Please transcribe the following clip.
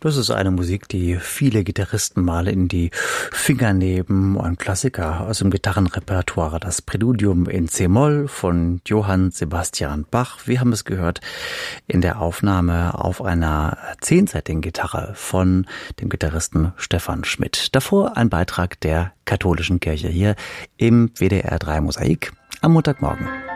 Das ist eine Musik, die viele Gitarristen mal in die Finger nehmen. Ein Klassiker aus dem Gitarrenrepertoire, das Präludium in C-Moll von Johann Sebastian Bach. Wir haben es gehört in der Aufnahme auf einer 10-seitigen Gitarre von dem Gitarristen Stefan Schmidt. Davor ein Beitrag der katholischen Kirche hier im WDR 3 Mosaik am Montagmorgen.